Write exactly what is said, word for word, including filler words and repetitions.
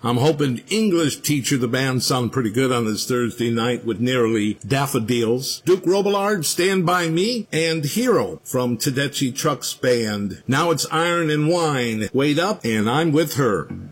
I'm hoping English Teacher, the band, sound pretty good on this Thursday night with Nearly Daffodils. Duke Robillard, Stand By Me, and Hero from Tedeschi Trucks Band. Now it's Iron and Wine. Wait Up, and I'm With Her.